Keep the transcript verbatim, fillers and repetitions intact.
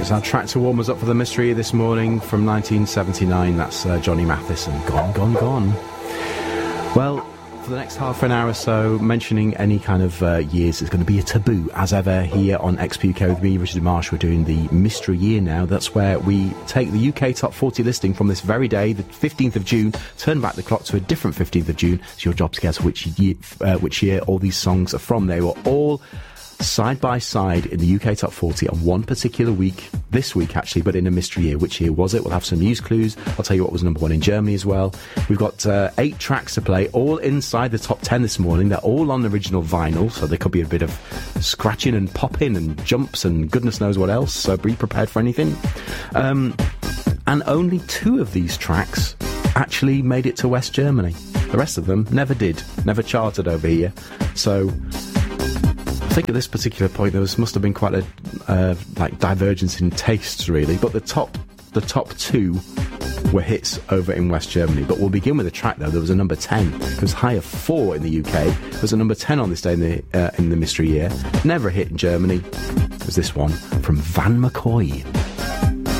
It's our track to warm us up for the mystery this morning from nineteen seventy-nine. That's uh, Johnny Mathis and Gone, Gone, Gone. Well, for the next half an hour or so, mentioning any kind of uh, years is going to be a taboo. As ever, here on X P U K with me, Richard Marsh, we're doing the Mystery Year now. That's where we take the U K Top forty listing from this very day, the fifteenth of June, turn back the clock to a different fifteenth of June. It's your job to guess which year, uh, which year all these songs are from. They were all side by side in the U K Top forty on one particular week, this week actually, but in a mystery year. Which year was it? We'll have some news clues. I'll tell you what was number one in Germany as well. We've got uh, eight tracks to play, all inside the top ten this morning. They're all on original vinyl, so there could be a bit of scratching and popping and jumps and goodness knows what else, so be prepared for anything. Um, and only two of these tracks actually made it to West Germany. The rest of them never did, never charted over here. So I think at this particular point there was, must have been quite a uh, like divergence in tastes, really. But the top, the top two were hits over in West Germany. But we'll begin with a track though. There was a number ten. It was high of four in the U K. There was a number ten on this day in the uh, in the mystery year. Never a hit in Germany. It was this one from Van McCoy.